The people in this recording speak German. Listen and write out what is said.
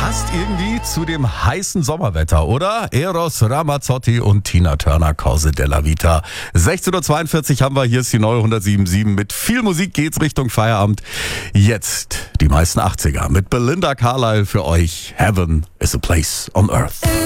Passt irgendwie zu dem heißen Sommerwetter, oder? Eros Ramazzotti und Tina Turner, Cose della Vita. 16.42 Uhr haben wir, hier ist die neue 107.7. Mit viel Musik geht's Richtung Feierabend. Jetzt die meisten 80er mit Belinda Carlisle für euch. Heaven is a place on earth.